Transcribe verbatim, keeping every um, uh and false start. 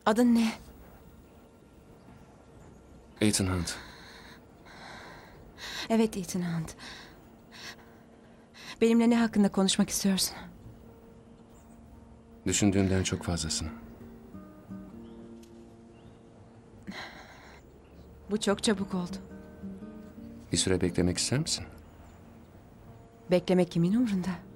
Adın ne? Ethan Hunt. Evet, Ethan Hunt. Benimle ne hakkında konuşmak istiyorsun? Düşündüğünden çok fazlasını. Bu çok çabuk oldu. Bir süre beklemek ister misin? Beklemek kimin umurunda?